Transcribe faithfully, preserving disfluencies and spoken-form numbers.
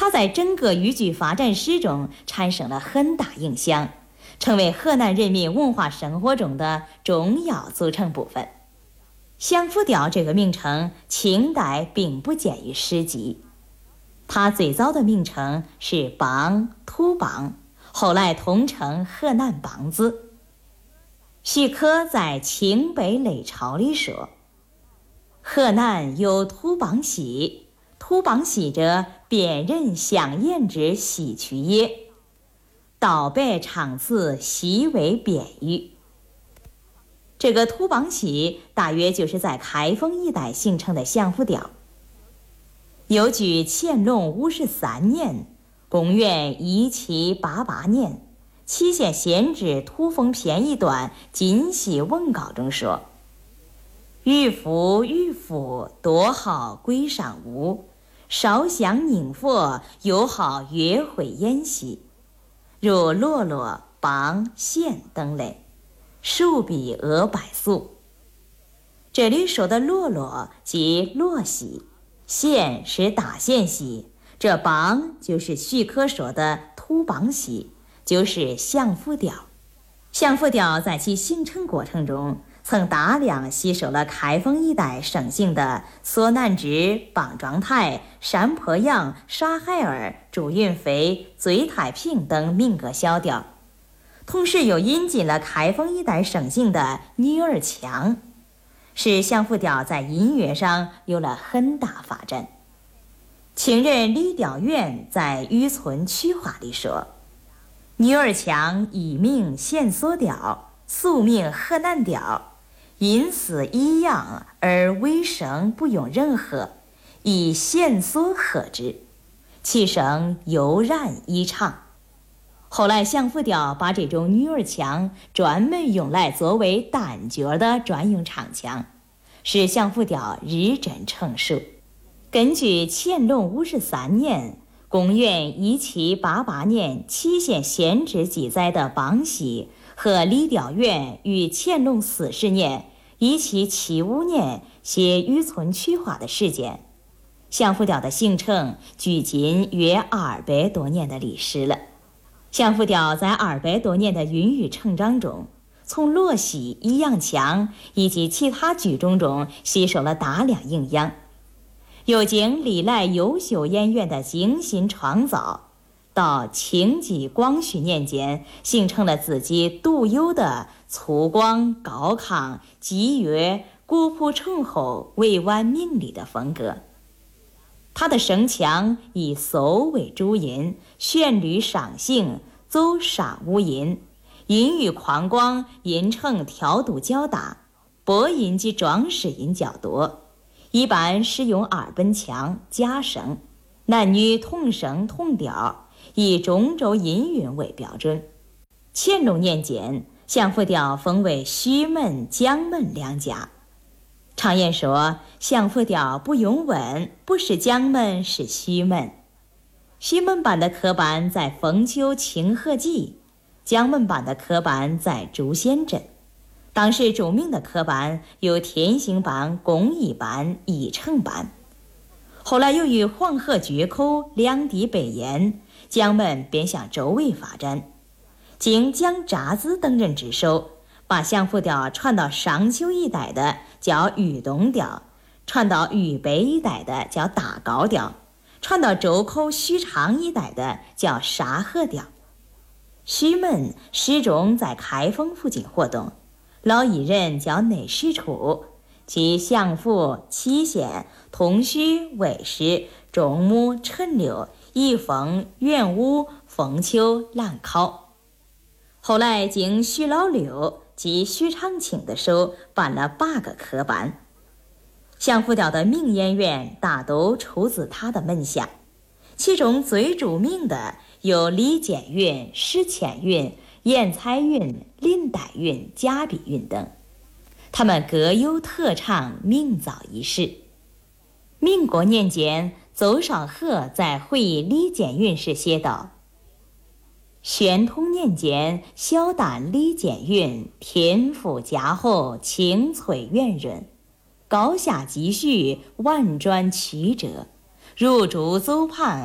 他在整个豫剧发展史中产生了很大影响，成为河南人民文化生活中的重要组成部分。相府调这个名称，清代并不见于史籍，它最早的名称是梆、土梆，后来通称河南梆子。徐可在《清北类钞》里说：“河南有土梆戏，土梆戏者，辨人相言之戏曲也。道白唱词，悉为辩语。”这个土梆戏大约就是在开封一带形成的相府调。又据乾隆五十三年（公元一七八八年）祁县县志土风篇一段今戏文稿中说：“渔夫渔夫多好归上屋，烧香宁佛，又好约会演戏，如罗罗、梆、弦等类，数比阿百俗。”这里说的罗罗即罗戏，弦是大弦戏，这梆就是徐可说的土梆戏，就是相府调。相府调在其形成过程中，曾大量吸收了开封一带盛行的索南枝、棒状台、山坡羊、沙海儿、祝云飞、醉太平等民歌小调，同时又引进了开封一带盛行的女儿腔，使相府调在音乐上有了很大发展。清人李调元在《渔村曲话》里说：“女儿腔亦名弦索调，俗名河南调，音似一样，而尾声不用任何，以弦索和之，其声悠然异常。”后来相府调把这种女儿腔专门用来作为旦角的专用唱腔，使相府调日臻成熟。根据乾隆五十三年（公元一七八八年）祁县县志记载的梆戏和李调元于乾隆四十年（一七七五年）写《渔村曲话》的事件，相府调的形成距今约二百多年的历史了。相府调在二百多年的孕育成长中，从罗戏、弋阳腔以及其他剧种中吸收了大量营养，又经历来优秀演员的精心创造，到清纪光绪年间形成了自己独有的粗犷高亢、激越、古朴醇厚、委婉明丽的风格。他的声腔以嗖为主音，旋律上行，走上五音，音域宽广，音程调度较大，播音及装饰音较多，一般使用二本腔、假声，男女同声同调，以中州音韵为标准。乾隆年间，相府调分为徐门、蒋门两家。常言说，相府调不用问，不是蒋门是徐门。徐门班的科班在封丘清河集，蒋门班的科班在朱仙镇。当时著名的科班有天兴班、工艺班、义成班。后来由于黄河决口，两地被淹，蒋门便向周围发展，经蒋扎子等人之手，把相府调传到商丘一带的叫豫东调，传到豫北一带的叫大高调，传到周口许昌一带的叫沙河调。徐门始终在开封附近活动，老艺人叫内史处，其相府、祁县、通须、尉氏、仲母、陈留、宜丰、元武、凤丘、兰考。后来经徐老六及徐长庆的手办了八个科班。相府调的名演员大都出自他的门下，其中最著名的有李建云、史倩云、严彩云、林黛云、贾碧云等，他们各有特长，名噪一时。民国年间，邹少和在回忆李建云时写道：宣统年间，小旦李建云天赋佳厚，清脆圆润，高下几许，婉转曲折，如珠走旁，